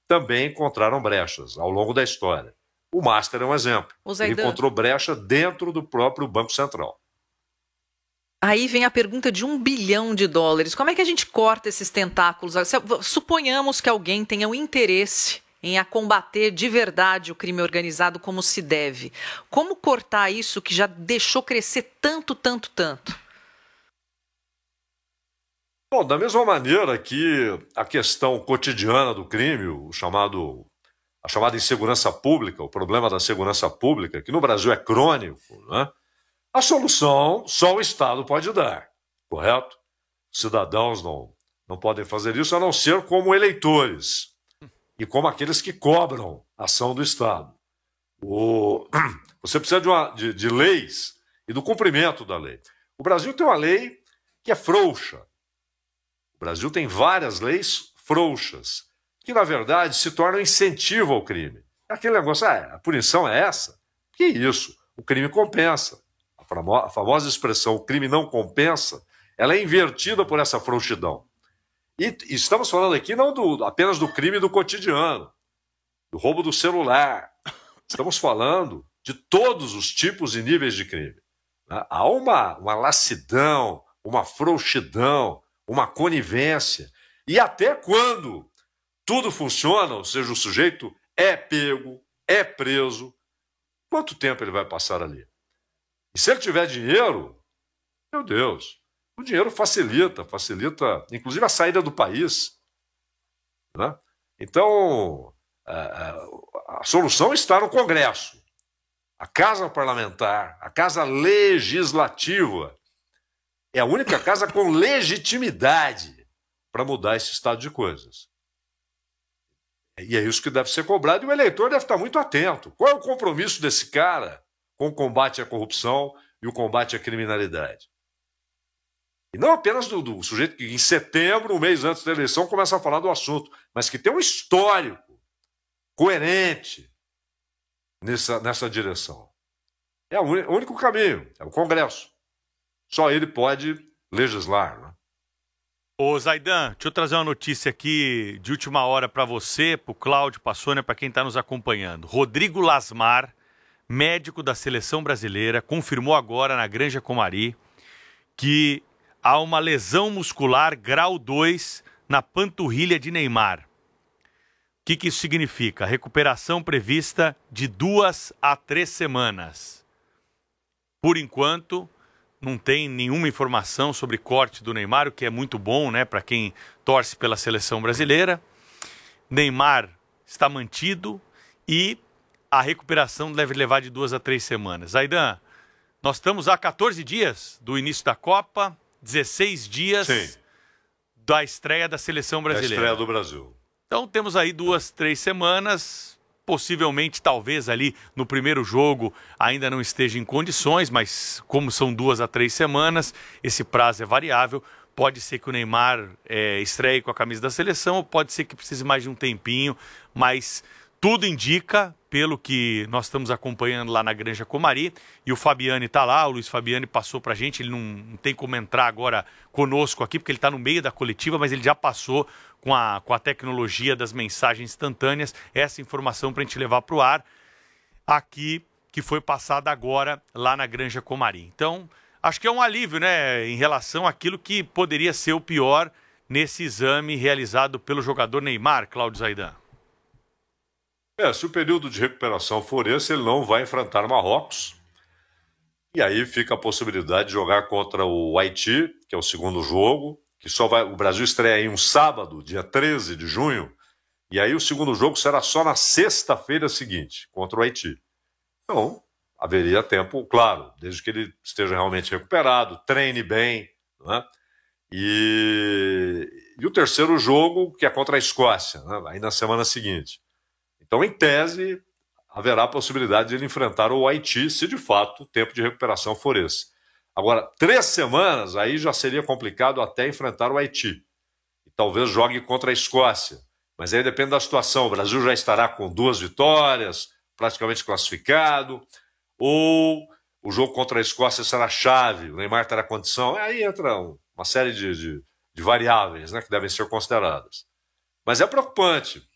também encontraram brechas ao longo da história. O Master é um exemplo. Ele encontrou brecha dentro do próprio Banco Central. Aí vem a pergunta de US$1 bilhão. Como é que a gente corta esses tentáculos? Suponhamos que alguém tenha um interesse em combater de verdade o crime organizado como se deve. Como cortar isso que já deixou crescer tanto? Bom, da mesma maneira que a questão cotidiana do crime, a chamada insegurança pública, o problema da segurança pública, que no Brasil é crônico, né? A solução só o Estado pode dar, correto? Cidadãos não podem fazer isso a não ser como eleitores e como aqueles que cobram a ação do Estado. Você precisa de leis e do cumprimento da lei. O Brasil tem uma lei que é frouxa. O Brasil tem várias leis frouxas, que na verdade se tornam incentivo ao crime. Aquele negócio, a punição é essa? Que isso? O crime compensa. A famosa expressão, o crime não compensa, ela é invertida por essa frouxidão. E estamos falando aqui não apenas do crime do cotidiano, do roubo do celular. Estamos falando de todos os tipos e níveis de crime. Há uma lassidão, uma frouxidão, uma conivência. E até quando tudo funciona, ou seja, o sujeito é pego, é preso, quanto tempo ele vai passar ali? E se ele tiver dinheiro, meu Deus, o dinheiro facilita, inclusive a saída do país. Né? Então, a solução está no Congresso. A Casa Parlamentar, a Casa Legislativa, é a única casa com legitimidade para mudar esse estado de coisas. E é isso que deve ser cobrado, e o eleitor deve estar muito atento. Qual é o compromisso desse cara com o combate à corrupção e o combate à criminalidade? E não apenas do sujeito que em setembro, um mês antes da eleição, começa a falar do assunto, mas que tem um histórico coerente nessa direção. É o único caminho, é o Congresso. Só ele pode legislar. Né? Ô Zaidan, deixa eu trazer uma notícia aqui de última hora para você, para o Cláudio, para a Sônia, para quem está nos acompanhando. Rodrigo Lasmar, médico da Seleção Brasileira, confirmou agora na Granja Comari que há uma lesão muscular grau 2 na panturrilha de Neymar. O que isso significa? Recuperação prevista de 2 a 3 semanas. Por enquanto, não tem nenhuma informação sobre corte do Neymar, o que é muito bom, né, para quem torce pela Seleção Brasileira. Neymar está mantido e a recuperação deve levar de 2 a 3 semanas. Zaidan, nós estamos há 14 dias do início da Copa, 16 dias Sim. da estreia da Seleção Brasileira. Da estreia do Brasil. Então temos aí 2, 3 semanas, possivelmente, talvez ali no primeiro jogo ainda não esteja em condições, mas como são 2 a 3 semanas, esse prazo é variável. Pode ser que o Neymar estreie com a camisa da seleção, ou pode ser que precise mais de um tempinho, mas tudo indica, pelo que nós estamos acompanhando lá na Granja Comari, e o Fabiani está lá, o Luiz Fabiani passou para a gente, ele não tem como entrar agora conosco aqui, porque ele está no meio da coletiva, mas ele já passou com a tecnologia das mensagens instantâneas, essa informação para a gente levar para o ar, aqui, que foi passada agora lá na Granja Comari. Então, acho que é um alívio, né, em relação àquilo que poderia ser o pior nesse exame realizado pelo jogador Neymar, Cláudio Zaidan. Se o período de recuperação for esse, ele não vai enfrentar Marrocos. E aí fica a possibilidade de jogar contra o Haiti, que é o segundo jogo, que o Brasil estreia em um sábado, dia 13 de junho, e aí o segundo jogo será só na sexta-feira seguinte, contra o Haiti. Então, haveria tempo, claro, desde que ele esteja realmente recuperado, treine bem, né? E o terceiro jogo, que é contra a Escócia, né? Aí na semana seguinte. Então, em tese, haverá a possibilidade de ele enfrentar o Haiti, se de fato o tempo de recuperação for esse. Agora, 3 semanas, aí já seria complicado até enfrentar o Haiti. E talvez jogue contra a Escócia. Mas aí depende da situação. O Brasil já estará com 2 vitórias, praticamente classificado. Ou o jogo contra a Escócia será chave, o Neymar terá condição. Aí entra uma série de variáveis, né, que devem ser consideradas. Mas é preocupante.